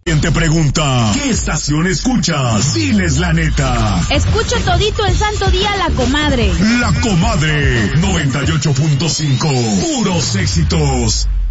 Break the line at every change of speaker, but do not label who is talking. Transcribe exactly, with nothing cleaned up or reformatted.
Quien te pregunta, ¿qué estación escuchas? Diles la neta.
Escucho todito el santo día La Comadre.
La Comadre, noventa y ocho punto cinco, puros éxitos.